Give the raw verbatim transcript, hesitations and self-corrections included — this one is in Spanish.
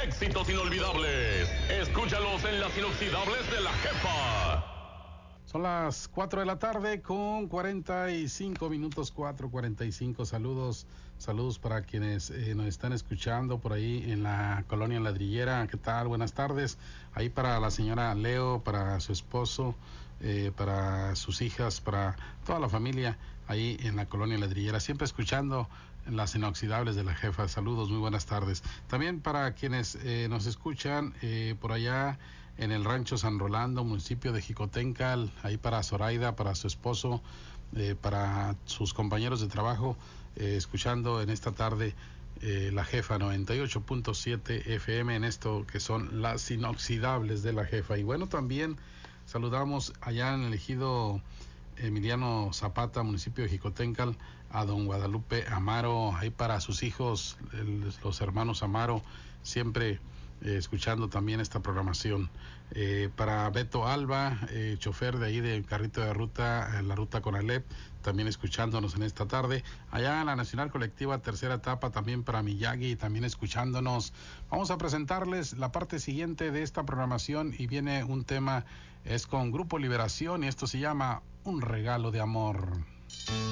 éxitos inolvidables. Escúchalos en las inoxidables de la Jefa. Son las cuatro de la tarde con cuarenta y cinco minutos, cuatro cuarenta y cinco. Saludos, saludos para quienes eh, nos están escuchando por ahí en la colonia Ladrillera. ¿Qué tal? Buenas tardes. Ahí para la señora Leo, para su esposo, eh, para sus hijas, para toda la familia ahí en la colonia Ladrillera. Siempre escuchando las inoxidables de la Jefa. Saludos, muy buenas tardes. También para quienes eh, nos escuchan eh, por allá en el rancho San Rolando, municipio de Jicotencal, ahí para Zoraida, para su esposo, eh, para sus compañeros de trabajo, eh, escuchando en esta tarde eh, la Jefa noventa y ocho punto siete F M en esto que son las inoxidables de la Jefa. Y bueno, también saludamos allá en el ejido Emiliano Zapata, municipio de Jicotencal, a don Guadalupe Amaro, ahí para sus hijos, el, los hermanos Amaro, siempre Eh, escuchando también esta programación. Eh, para Beto Alba, eh, chofer de ahí del carrito de ruta, eh, la ruta con Alep, también escuchándonos en esta tarde. Allá en la Nacional Colectiva, tercera etapa, también para Miyagi, también escuchándonos. Vamos a presentarles la parte siguiente de esta programación y viene un tema, es con Grupo Liberación y esto se llama Un Regalo de Amor.